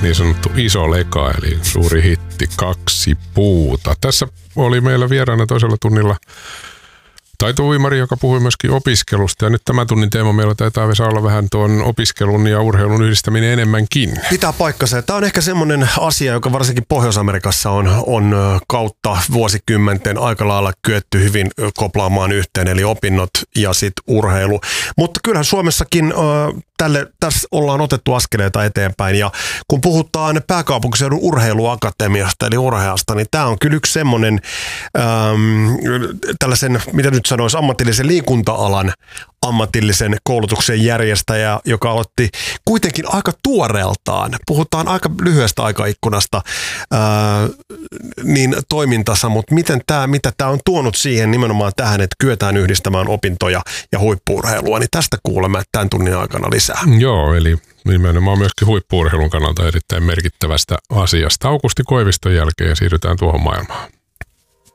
niin sanottu iso leka, eli suuri hitti 2 puuta. Tässä oli meillä vieraana toisella tunnilla taitouimari, joka puhui myöskin opiskelusta. Ja nyt tämän tunnin teema meillä taitaa Vesa olla vähän tuon opiskelun ja urheilun yhdistäminen enemmänkin. Pitää paikkansa. Tämä on ehkä semmoinen asia, joka varsinkin Pohjois-Amerikassa on kautta vuosikymmenten aika lailla kyetty hyvin koplaamaan yhteen, eli opinnot ja sitten urheilu. Mutta kyllähän Suomessakin tässä ollaan otettu askeleita eteenpäin, ja kun puhutaan pääkaupunkiseudun urheiluakatemiasta eli urheasta, niin tämä on kyllä yksi semmoinen tällaisen, mitä nyt sanoisi, ammatillisen liikunta-alan ammatillisen koulutuksen järjestäjä, joka aloitti kuitenkin aika tuoreeltaan, puhutaan aika lyhyestä aikaikkunasta niin toimintansa, mutta mitä tämä on tuonut siihen nimenomaan tähän, että kyetään yhdistämään opintoja ja huippu-urheilua, niin tästä kuulemme tämän tunnin aikana lisää. Joo, eli nimenomaan myöskin huippu-urheilun kannalta erittäin merkittävästä asiasta. Aukusti Koiviston jälkeen siirrytään tuohon maailmaan.